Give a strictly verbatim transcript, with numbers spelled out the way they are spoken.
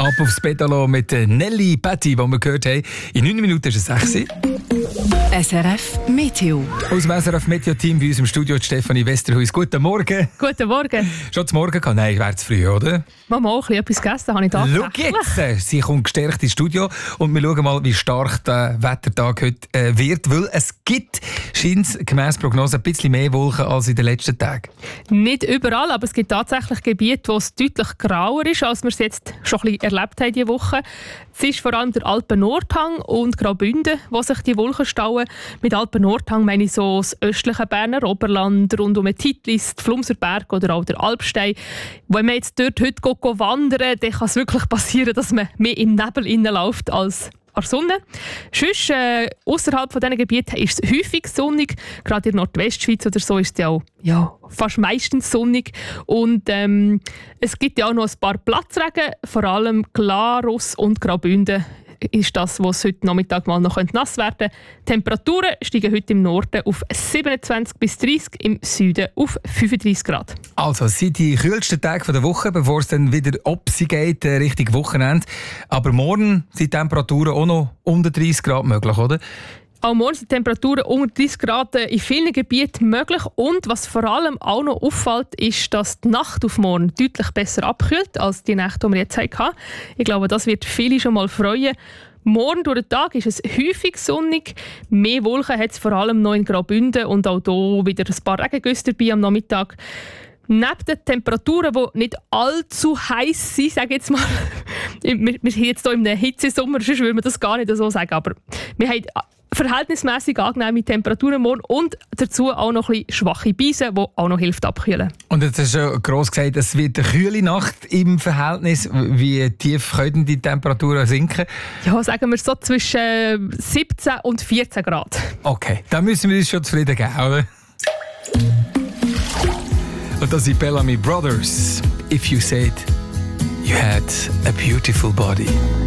Ab aufs Pedalo mit Nelly Patti, die wir gehört haben. In neun Minuten ist es sechs. S R F Meteo. Aus dem S R F Meteo-Team bei uns im Studio Stefanie Westerhuis. Guten Morgen. Guten Morgen. Schon zum Morgen gehabt? Nein, wäre zu früh, oder? Mama, auch ein bisschen etwas gegessen habe ich da. Schau jetzt, sie kommt gestärkt ins Studio und wir schauen mal, wie stark der Wettertag heute äh, wird, weil es gibt, scheint es gemäss Prognose, ein bisschen mehr Wolken als in den letzten Tagen. Nicht überall, aber es gibt tatsächlich Gebiete, wo es deutlich grauer ist, als wir es jetzt schon ein bisschen erlebt haben diese Woche. Es ist vor allem der Alpen-Nordhang und Graubünden, wo sich die Wolken stauen. Mit Alpen-Nordhang meine ich so das östliche Berner Oberland, rund um den Titlis, die Flumserberg oder auch der Alpstein. Wenn man jetzt dort heute geht, geht wandern, dann kann es wirklich passieren, dass man mehr im Nebel läuft als an der Sonne. Sonst, äh, ausserhalb von diesen Gebieten ist es häufig sonnig. Gerade in der Nordwestschweiz oder so ist es ja auch ja, fast meistens sonnig. Und ähm, es gibt ja auch noch ein paar Platzregen, vor allem Glarus und Graubünden ist das, was heute Nachmittag mal noch nass werden könnte. Die Temperaturen steigen heute im Norden auf siebenundzwanzig bis dreißig, im Süden auf fünfunddreißig Grad. Also, es sind die kühlsten Tage der Woche, bevor es dann wieder Opsi geht, äh, Richtung Wochenende. Aber morgen sind die Temperaturen auch noch unter dreißig Grad möglich, oder? Auch morgen sind Temperaturen unter dreißig Grad in vielen Gebieten möglich. Und was vor allem auch noch auffällt, ist, dass die Nacht auf morgen deutlich besser abkühlt als die Nacht, die wir jetzt hatten. Ich glaube, das wird viele schon mal freuen. Morgen durch den Tag ist es häufig sonnig. Mehr Wolken hat es vor allem noch in Graubünden und auch hier wieder ein paar Regengüsse dabei am Nachmittag. Neben den Temperaturen, die nicht allzu heiß sind, sage ich jetzt mal, wir, wir sind jetzt hier in einem Hitzesommer, sonst würde man das gar nicht so sagen, aber wir haben verhältnismäßig angenehme Temperaturen morgen und dazu auch noch ein bisschen schwache Beise, die auch noch hilft abkühlen. Und jetzt hast du schon gross gesagt, es wird eine kühle Nacht im Verhältnis. Wie tief können die Temperaturen sinken? Ja, sagen wir so zwischen siebzehn und vierzehn Grad. Okay, da müssen wir uns schon zufrieden geben, oder? Und das sind Bellamy Brothers. If you said you had a beautiful body.